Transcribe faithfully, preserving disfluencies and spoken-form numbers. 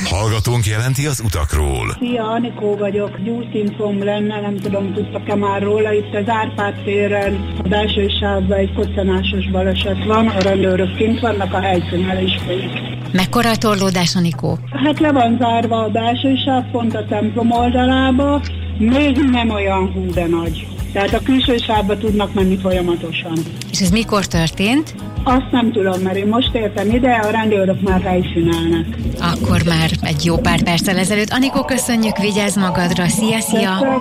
Hallgatónk jelenti az utakról. Szia, Anikó vagyok, gyújtinfom lenne, nem tudom, tudtak-e már róla. Itt az Árpád téren, a belső sávban egy koccanásos baleset van, a rendőrök kint vannak, a helyszínen is folyik. Mekkora a torlódás, Anikó? Hát le van zárva a belső sáv, pont a templom oldalába, még nem olyan hú de nagy. Tehát a külső sávba tudnak menni folyamatosan. És ez mikor történt? Azt nem tudom, mert én most értem ide, a rendőrök már helyszínelnek. Akkor már egy jó pár perccel ezelőtt. Anikó, köszönjük, vigyázz magadra, szia, szia!